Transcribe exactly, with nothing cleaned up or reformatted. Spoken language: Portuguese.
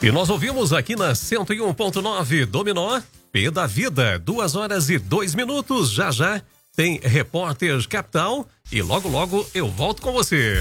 E nós ouvimos aqui na cento e um ponto nove Dominó, P da Vida, duas horas e dois minutos. Já já tem Repórter Capital e logo logo eu volto com você.